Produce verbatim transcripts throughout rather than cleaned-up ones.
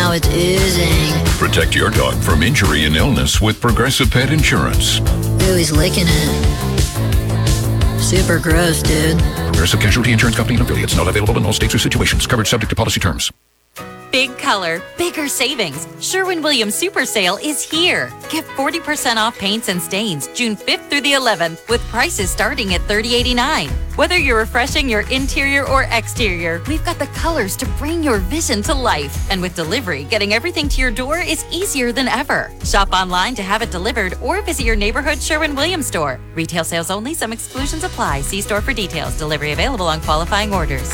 now it's oozing. Protect your dog from injury and illness with Progressive Pet Insurance. Ooh, he's licking it. Super gross, dude. Progressive Casualty Insurance Company and affiliates. Not available in all states or situations. Coverage subject to policy terms. Big color, bigger savings. Sherwin-Williams Super Sale is here. Get forty percent off paints and stains June fifth through the eleventh with prices starting at thirty eighty-nine. Whether you're refreshing your interior or exterior, we've got the colors to bring your vision to life. And with delivery, getting everything to your door is easier than ever. Shop online to have it delivered or visit your neighborhood Sherwin-Williams store. Retail sales only. Some exclusions apply. See store for details. Delivery available on qualifying orders.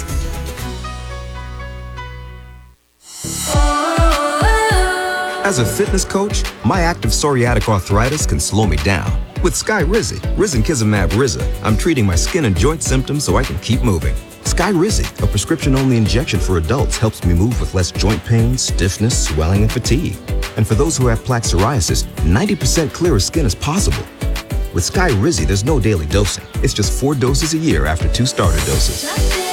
As a fitness coach, my active psoriatic arthritis can slow me down. With Skyrizi, risankizumab Riza, I'm treating my skin and joint symptoms so I can keep moving. Skyrizi, a prescription-only injection for adults, helps me move with less joint pain, stiffness, swelling, and fatigue. And for those who have plaque psoriasis, ninety percent clearer skin is possible. With Skyrizi, there's no daily dosing. It's just four doses a year after two starter doses.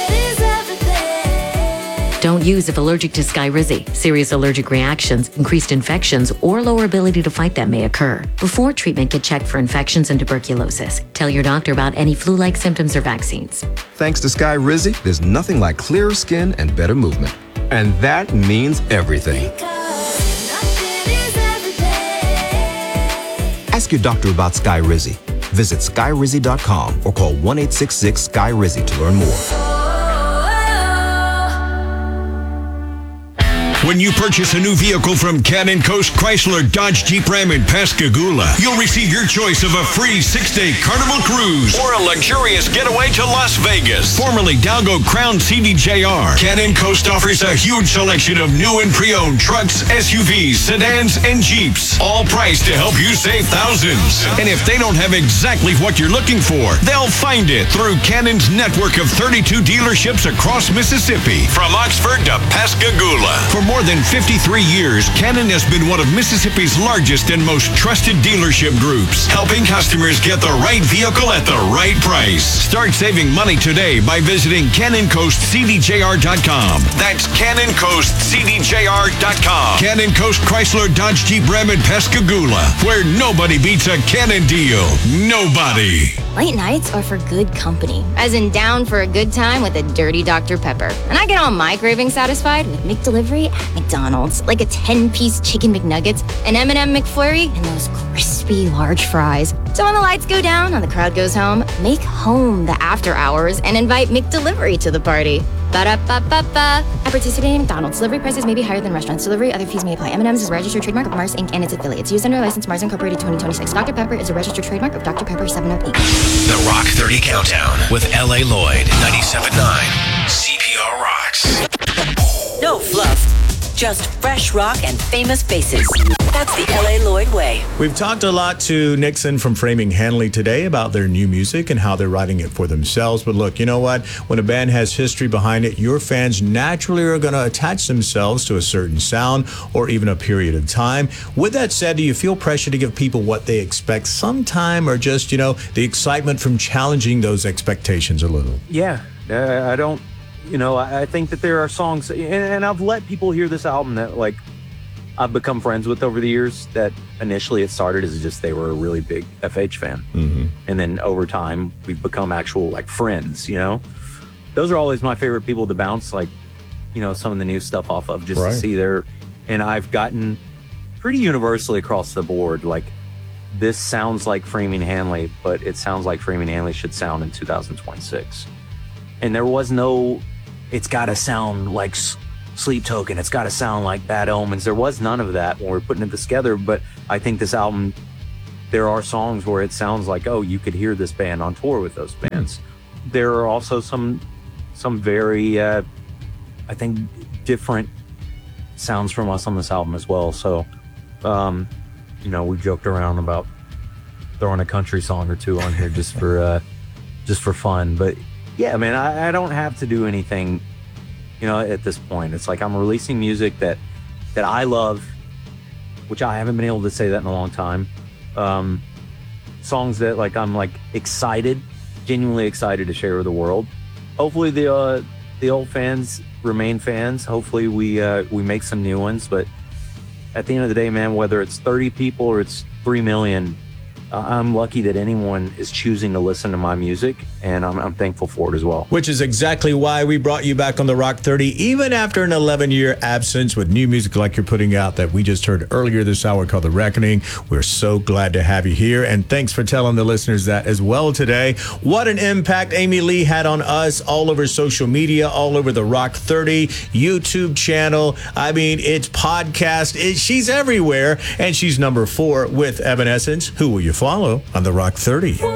Don't use if allergic to Skyrizi. Serious allergic reactions, increased infections, or lower ability to fight them may occur. Before treatment, get checked for infections and tuberculosis. Tell your doctor about any flu-like symptoms or vaccines. Thanks to Skyrizi, there's nothing like clearer skin and better movement. And that means everything. Ask your doctor about Skyrizi. Visit skyrizi dot com or call one eight six six Sky Rizi to learn more. When you purchase a new vehicle from Cannon Coast Chrysler Dodge Jeep Ram in Pascagoula, you'll receive your choice of a free six-day Carnival cruise or a luxurious getaway to Las Vegas. Formerly Dalgo Crown C D J R, Cannon Coast offers a huge selection of new and pre-owned trucks, S U Vs, sedans, and Jeeps, all priced to help you save thousands. And if they don't have exactly what you're looking for, they'll find it through Cannon's network of thirty-two dealerships across Mississippi, from Oxford to Pascagoula. For more than fifty-three years, Cannon has been one of Mississippi's largest and most trusted dealership groups, helping customers get the right vehicle at the right price. Start saving money today by visiting cannon coast c d j r dot com. That's cannon coast c d j r dot com. Cannon Coast Chrysler Dodge Jeep Ram in Pascagoula, where nobody beats a Cannon deal. Nobody. Late nights are for good company, as in down for a good time with a dirty Doctor Pepper. And I get all my cravings satisfied with McDelivery at McDonald's, like a ten-piece chicken McNuggets, an M and M McFlurry, and those crispy large fries. So when the lights go down and the crowd goes home, make home the after hours and invite McDelivery to the party. Ba-da-ba-ba-ba. At participating McDonald's, delivery prices may be higher than restaurants. Delivery, other fees may apply. M and M's is a registered trademark of Mars, Incorporated and its affiliates. Used under license Mars Incorporated twenty twenty-six. Doctor Pepper is a registered trademark of Doctor Pepper seven up eight. The Rock thirty Countdown with L A. Lloyd, ninety-seven point nine C P R Rocks. No fluff. Just fresh rock and famous faces. That's the L A. Lloyd way. We've talked a lot to Nixon from Framing Hanley today about their new music and how they're writing it for themselves. But look, you know what? When a band has history behind it, your fans naturally are going to attach themselves to a certain sound or even a period of time. With that said, do you feel pressure to give people what they expect sometime, or just, you know, the excitement from challenging those expectations a little? Yeah, uh, I don't. You know, I think that there are songs, and, and I've let people hear this album that, like, I've become friends with over the years, that initially it started as just they were a really big F H fan. Mm-hmm. And then over time, we've become actual, like, friends, you know? Those are always my favorite people to bounce, like, you know, some of the new stuff off of, just right. to see their... And I've gotten pretty universally across the board, like, this sounds like Framing Hanley, but it sounds like Framing Hanley should sound in two thousand twenty-six. And there was no... It's got to sound like Sleep Token. It's got to sound like Bad Omens. There was none of that when we were putting it together. But I think this album, there are songs where it sounds like, oh, you could hear this band on tour with those bands. Mm-hmm. There are also some, some very, uh, I think, different sounds from us on this album as well. So, um, you know, we joked around about throwing a country song or two on here just for, uh, just for fun. But yeah, man, I, I don't have to do anything, you know, at this point. It's like I'm releasing music that that I love, which I haven't been able to say that in a long time. Um, songs that, like, I'm, like, excited, genuinely excited to share with the world. Hopefully the uh, the old fans remain fans. Hopefully we uh, we make some new ones. But at the end of the day, man, whether it's thirty people or it's three million, uh, I'm lucky that anyone is choosing to listen to my music, and I'm, I'm thankful for it as well. Which is exactly why we brought you back on the Rock thirty, even after an eleven-year absence, with new music like you're putting out that we just heard earlier this hour called The Reckoning. We're so glad to have you here, and thanks for telling the listeners that as well today. What an impact Amy Lee had on us all over social media, all over the Rock thirty YouTube channel. I mean, it's podcast. It, she's everywhere, and she's number four with Evanescence. Who will you follow on the Rock thirty?